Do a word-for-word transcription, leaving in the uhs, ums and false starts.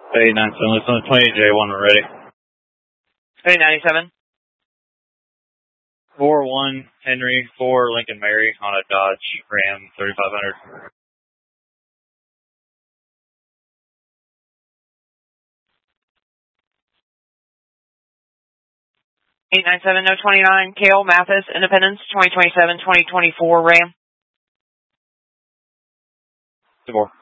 eight nine seven, listen to twenty J one, we're ready. eight ninety-seven. four one Henry, four Lincoln Mary on a Dodge Ram thirty-five hundred. eight nine seven, no twenty-nine, Kale Mathis, Independence, twenty twenty-seven twenty twenty-four Ram. Two more.